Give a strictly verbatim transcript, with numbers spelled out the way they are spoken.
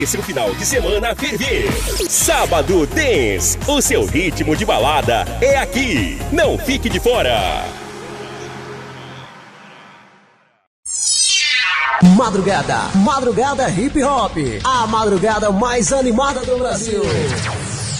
Esse final de semana ferver. Sábado Dance, o seu ritmo de balada é aqui. Não fique de fora. Madrugada, madrugada hip hop, a madrugada mais animada do Brasil.